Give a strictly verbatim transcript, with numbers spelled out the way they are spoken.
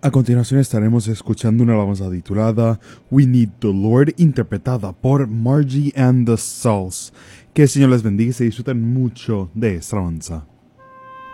A continuación estaremos escuchando una alabanza titulada We Need the Lord, interpretada por Margie and the Souls. Que el Señor les bendiga y se disfruten mucho de esta alabanza.